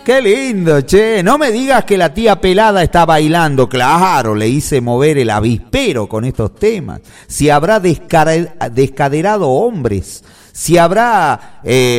Qué lindo, che. No me digas que la tía pelada está bailando. Claro, le hice mover el avispero con estos temas. Si habrá descaderado hombres. Si habrá,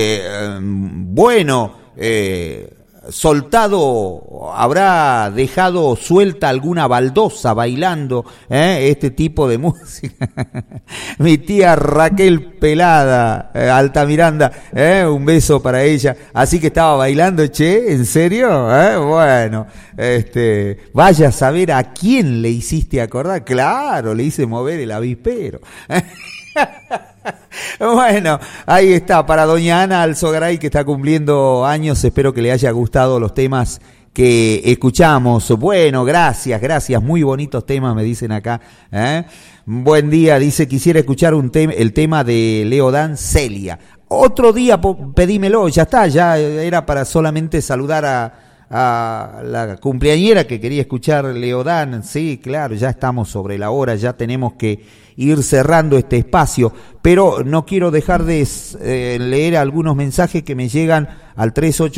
soltado, habrá dejado suelta alguna baldosa bailando este tipo de música. Mi tía Raquel Pelada, Altamiranda, un beso para ella. Así que estaba bailando, che, ¿en serio? Bueno, vaya a saber a quién le hiciste acordar. Claro, le hice mover el avispero. Bueno, ahí está, para doña Ana Alzogaray, que está cumpliendo años. Espero que le haya gustado los temas que escuchamos. Bueno, gracias, muy bonitos temas me dicen acá. Buen día, dice, quisiera escuchar el tema de Leodán, Celia. Otro día pedímelo, ya está, ya era para solamente saludar a la cumpleañera que quería escuchar Leodán. Sí, claro, ya estamos sobre la hora, ya tenemos que ir cerrando este espacio, pero no quiero dejar de leer algunos mensajes que me llegan al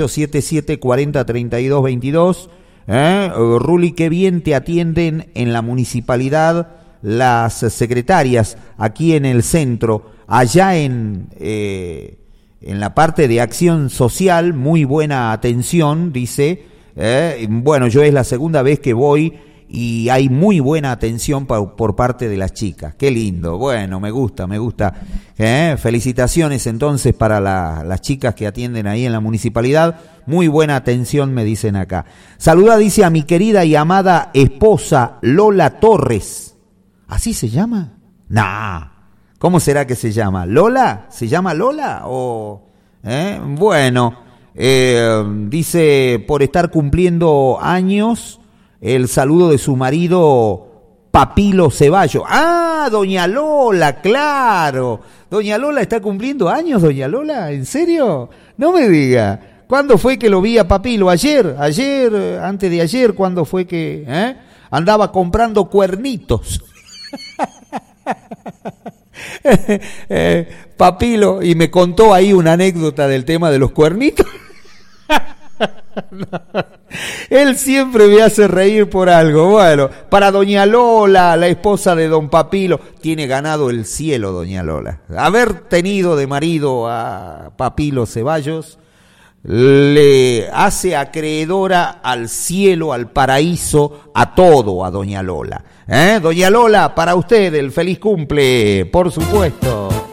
3877403222. Ruli, qué bien te atienden en la municipalidad las secretarias aquí en el centro, allá en la parte de acción social, muy buena atención, dice. Bueno, yo es la segunda vez que voy y hay muy buena atención por parte de las chicas. Qué lindo, bueno, me gusta. Felicitaciones entonces para las chicas que atienden ahí en la municipalidad. Muy buena atención me dicen acá. Saluda, dice, a mi querida y amada esposa Lola Torres. ¿Así se llama? Nah. ¿Cómo será que se llama? ¿Lola? ¿Se llama Lola? Bueno, dice, por estar cumpliendo años, el saludo de su marido Papilo Ceballos. Ah, doña Lola, claro. Doña Lola está cumpliendo años, doña Lola, ¿en serio? No me diga. ¿Cuándo fue que lo vi a Papilo? Ayer, antes de ayer, ¿cuándo fue que andaba comprando cuernitos? Papilo, y me contó ahí una anécdota del tema de los cuernitos. No. Él siempre me hace reír por algo. Bueno, para doña Lola, la esposa de don Papilo, tiene ganado el cielo doña Lola. Haber tenido de marido a Papilo Ceballos le hace acreedora al cielo, al paraíso, a todo a doña Lola. Doña Lola, para usted el feliz cumple, por supuesto.